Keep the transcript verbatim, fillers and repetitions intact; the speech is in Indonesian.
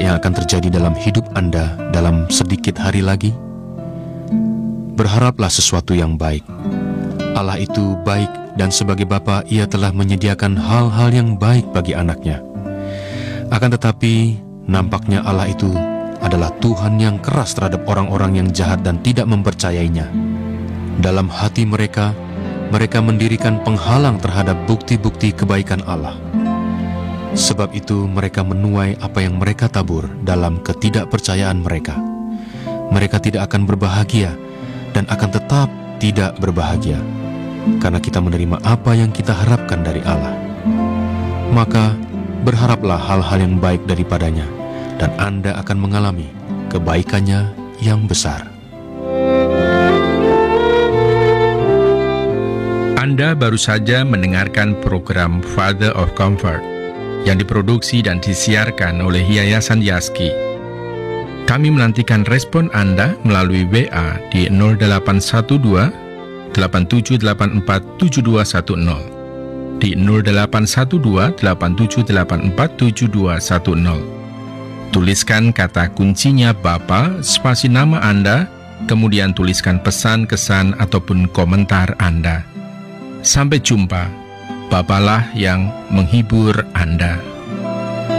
yang akan terjadi dalam hidup Anda dalam sedikit hari lagi? Berharaplah sesuatu yang baik. Allah itu baik dan sebagai Bapa Ia telah menyediakan hal-hal yang baik bagi anaknya. Akan tetapi, nampaknya Allah itu adalah Tuhan yang keras terhadap orang-orang yang jahat dan tidak mempercayainya. Dalam hati mereka, mereka mendirikan penghalang terhadap bukti-bukti kebaikan Allah. Sebab itu mereka menuai apa yang mereka tabur dalam ketidakpercayaan mereka. Mereka tidak akan berbahagia dan akan tetap tidak berbahagia, karena kita menerima apa yang kita harapkan dari Allah. Maka berharaplah hal-hal yang baik daripadanya, dan Anda akan mengalami kebaikannya yang besar. Anda baru saja mendengarkan program Father of Comfort yang diproduksi dan disiarkan oleh Yayasan Yaski. Kami menantikan respon Anda melalui W A di nol delapan satu dua, delapan tujuh delapan empat, tujuh dua satu nol, di nol delapan satu dua, delapan tujuh delapan empat, tujuh dua satu nol. Tuliskan kata kuncinya Bapa, spasi nama Anda, kemudian tuliskan pesan, kesan, ataupun komentar Anda. Sampai jumpa. Bapalah yang menghibur Anda.